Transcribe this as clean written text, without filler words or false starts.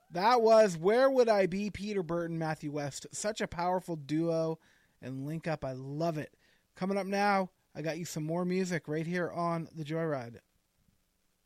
That was Where Would I Be, Peter Burton, Matthew West. Such a powerful duo and link up. I love it. Coming up now, I got you some more music right here on The Joyride.